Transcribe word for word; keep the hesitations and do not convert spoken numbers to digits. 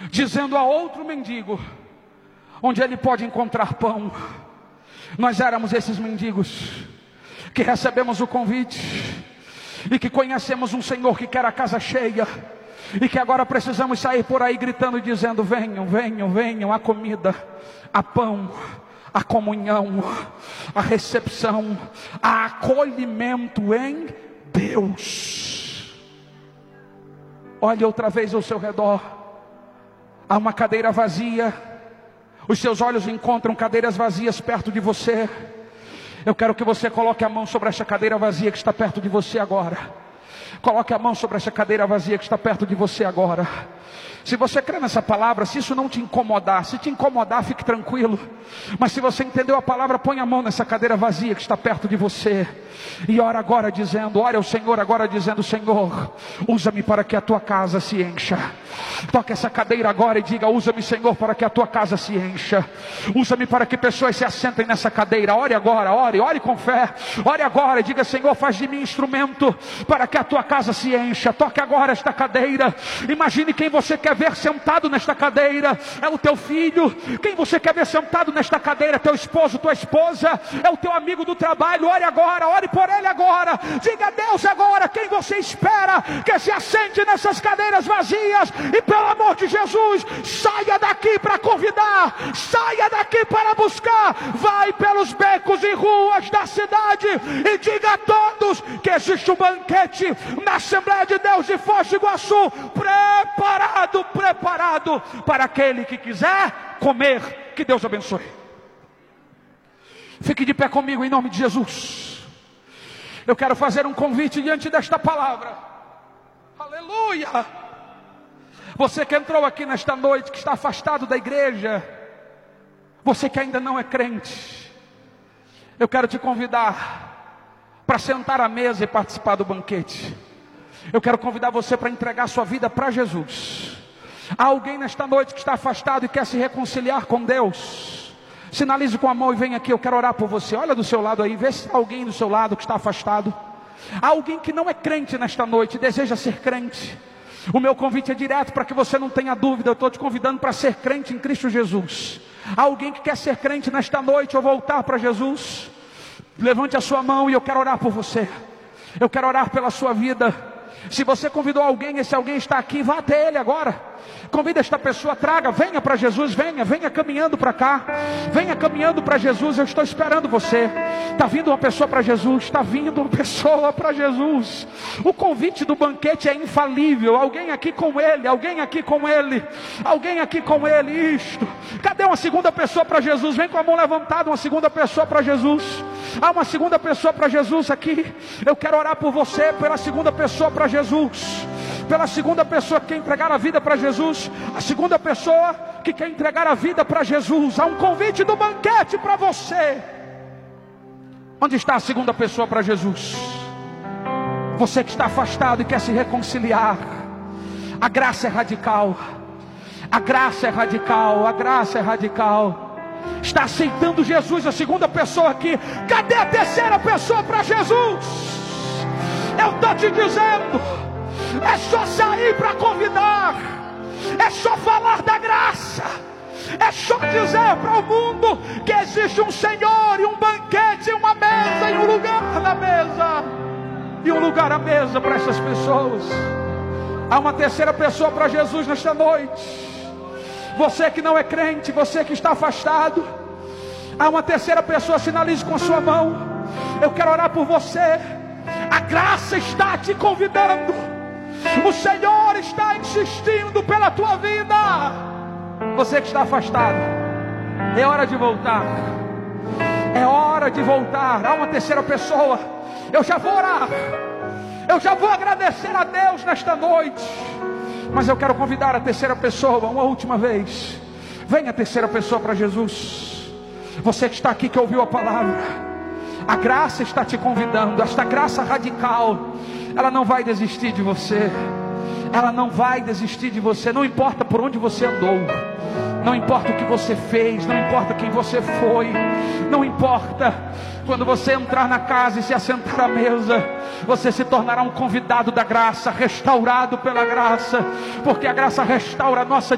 dizendo a outro mendigo onde ele pode encontrar pão. Nós éramos esses mendigos que recebemos o convite e que conhecemos um Senhor que quer a casa cheia, e que agora precisamos sair por aí gritando e dizendo: venham, venham, venham, a comida, a pão, a comunhão, a recepção, a acolhimento em Deus. Olhe outra vez ao seu redor, há uma cadeira vazia, os seus olhos encontram cadeiras vazias perto de você. Eu quero que você coloque a mão sobre essa cadeira vazia que está perto de você agora. Coloque a mão sobre essa cadeira vazia que está perto de você agora. Se você crê nessa palavra, se isso não te incomodar, se te incomodar, fique tranquilo. Mas se você entendeu a palavra, põe a mão nessa cadeira vazia que está perto de você. E ora agora dizendo, ore ao Senhor agora dizendo: Senhor, usa-me para que a tua casa se encha. Toque essa cadeira agora e diga: usa-me, Senhor, para que a tua casa se encha. Usa-me para que pessoas se assentem nessa cadeira. Ore agora, ore, ore com fé. Ore agora e diga: Senhor, faz de mim instrumento para que a tua casa se encha. Toque agora esta cadeira. Imagine quem você quer ver sentado nesta cadeira. É o teu filho. Quem você quer ver sentado nesta cadeira? Teu esposo, tua esposa. É o teu amigo do trabalho. Ore agora, ore por ele agora. Diga a Deus agora quem você espera que se assente nessas cadeiras vazias. E pelo amor de Jesus, saia daqui para convidar, saia daqui para buscar. Vai pelos becos e ruas da cidade e diga a todos que existe um banquete na Assembleia de Deus de Foz do Iguaçu, preparado, preparado para aquele que quiser comer. Que Deus abençoe. Fique de pé comigo em nome de Jesus. Eu quero fazer um convite diante desta palavra. Aleluia! Você que entrou aqui nesta noite, que está afastado da igreja, você que ainda não é crente, eu quero te convidar para sentar à mesa e participar do banquete. Eu quero convidar você para entregar sua vida para Jesus. Há alguém nesta noite que está afastado e quer se reconciliar com Deus? Sinalize com a mão e vem aqui, eu quero orar por você. Olha do seu lado aí, vê se há alguém do seu lado que está afastado. Há alguém que não é crente nesta noite e deseja ser crente. O meu convite é direto para que você não tenha dúvida. Eu estou te convidando para ser crente em Cristo Jesus. Há alguém que quer ser crente nesta noite ou voltar para Jesus? Levante a sua mão e eu quero orar por você. Eu quero orar pela sua vida. Se você convidou alguém, esse alguém está aqui, vá até ele agora. Convida esta pessoa, traga, venha para Jesus, venha, venha caminhando para cá. Venha caminhando para Jesus, eu estou esperando você. Está vindo uma pessoa para Jesus, está vindo uma pessoa para Jesus. O convite do banquete é infalível. Alguém aqui com ele, alguém aqui com ele, alguém aqui com ele, isto. Cadê uma segunda pessoa para Jesus? Vem com a mão levantada, uma segunda pessoa para Jesus. Há uma segunda pessoa para Jesus aqui. Eu quero orar por você, pela segunda pessoa para Jesus. Pela segunda pessoa que quer entregar a vida para Jesus. A segunda pessoa que quer entregar a vida para Jesus. Há um convite do banquete para você. Onde está a segunda pessoa para Jesus? Você que está afastado e quer se reconciliar. A graça é radical. A graça é radical. A graça é radical. Está aceitando Jesus, a segunda pessoa aqui. Cadê a terceira pessoa para Jesus? Eu estou te dizendo, é só sair para convidar, é só falar da graça, é só dizer para o mundo que existe um Senhor e um banquete, uma mesa e um lugar na mesa, e um lugar à mesa para essas pessoas. Há uma terceira pessoa para Jesus nesta noite. Você que não é crente, você que está afastado, há uma terceira pessoa, sinalize com a sua mão. Eu quero orar por você. A graça está te convidando. O Senhor está insistindo pela tua vida. Você que está afastado, é hora de voltar. É hora de voltar. Há uma terceira pessoa. Eu já vou orar. Eu já vou agradecer a Deus nesta noite. Mas eu quero convidar a terceira pessoa uma última vez. Venha a terceira pessoa para Jesus. Você que está aqui, que ouviu a palavra, a graça está te convidando. Esta graça radical, ela não vai desistir de você. Ela não vai desistir de você. Não importa por onde você andou, não importa o que você fez, não importa quem você foi, não importa. Quando você entrar na casa e se assentar à mesa, você se tornará um convidado da graça, restaurado pela graça, porque a graça restaura a nossa